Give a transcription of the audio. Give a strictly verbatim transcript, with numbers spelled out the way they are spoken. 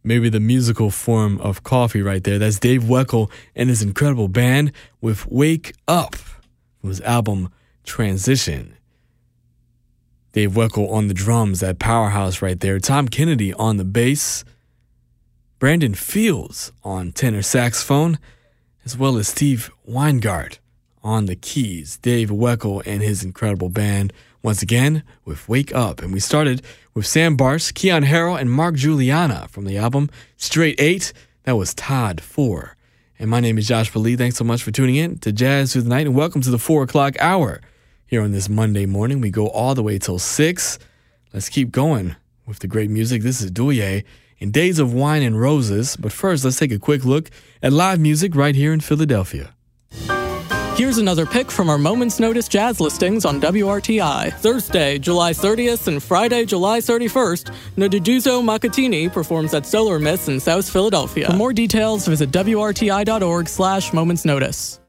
maybe the musical form of coffee right there. That's Dave Weckl and his incredible band with Wake Up from his album Transition. Dave Weckl on the drums, that powerhouse right there. Tom Kennedy on the bass. Brandon Fields on tenor saxophone, as well as Steve Weingart on the keys. Dave Weckl and his incredible band, once again, with Wake Up. And we started with Sam Bartz, Keyon Harrold, and Mark Juliana from the album Straight Eight. That was Todd Four. And my name is Joshua Lee. Thanks so much for tuning in to Jazz Through the Night, and welcome to the four o'clock hour. Here on this Monday morning, we go all the way till six. Let's keep going with the great music. This is Douye in Days of Wine and Roses. But first, let's take a quick look at live music right here in Philadelphia. Here's another pick from our Moment's Notice jazz listings on W R T I. Thursday, July thirtieth and Friday, July thirty-first, Nduduzo Makatini performs at Solar Miss in South Philadelphia. For more details, visit W R T I dot org slash Moment's Notice.